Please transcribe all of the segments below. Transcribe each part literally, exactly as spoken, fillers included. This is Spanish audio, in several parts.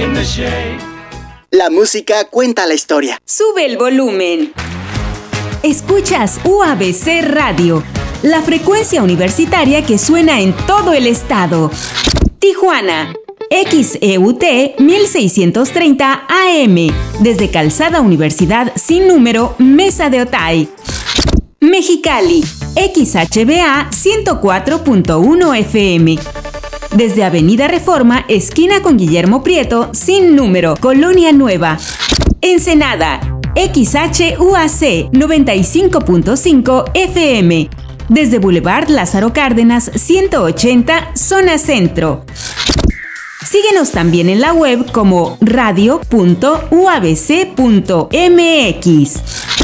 in the shade. La música cuenta la historia. Sube el volumen. Escuchas U A B C Radio, la frecuencia universitaria que suena en todo el estado. Tijuana, X E U T mil seiscientos treinta A M, desde Calzada Universidad sin número, Mesa de Otay. Mexicali, X H B A ciento cuatro punto uno F M, desde Avenida Reforma, esquina con Guillermo Prieto, sin número, Colonia Nueva. Ensenada, X H U A C noventa y cinco punto cinco F M, desde Boulevard Lázaro Cárdenas ciento ochenta, zona centro. Síguenos también en la web como radio punto u a b c punto m x.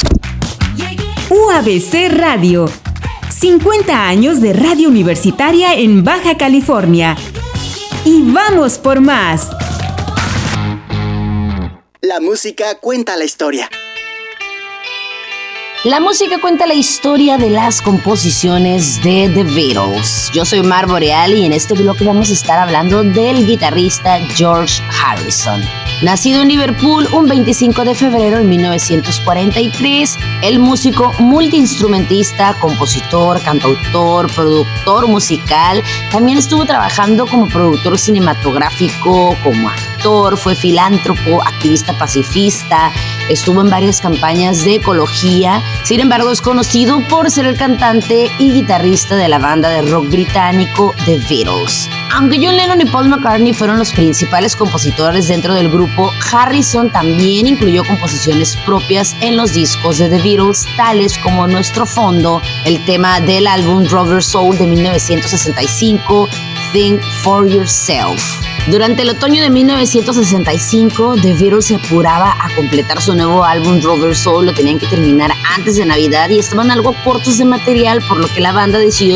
U A B C Radio, cincuenta años de radio universitaria en Baja California. Y vamos por más. La música cuenta la historia. La música cuenta la historia de las composiciones de The Beatles. Yo soy Mar Boreal y en este bloque vamos a estar hablando del guitarrista George Harrison. Nacido en Liverpool un veinticinco de febrero de mil novecientos cuarenta y tres, el músico multiinstrumentista, compositor, cantautor, productor musical, también estuvo trabajando como productor cinematográfico, como actor, fue filántropo, activista pacifista, estuvo en varias campañas de ecología. Sin embargo, es conocido por ser el cantante y guitarrista de la banda de rock británico The Beatles. Aunque John Lennon y Paul McCartney fueron los principales compositores dentro del grupo, Harrison también incluyó composiciones propias en los discos de The Beatles, tales como Nuestro Fondo, el tema del álbum Rubber Soul de mil novecientos sesenta y cinco, Think for Yourself. Durante el otoño de mil novecientos sesenta y cinco, The Beatles se apuraba a completar su nuevo álbum Rubber Soul, lo tenían que terminar antes de Navidad y estaban algo cortos de material, por lo que la banda decidió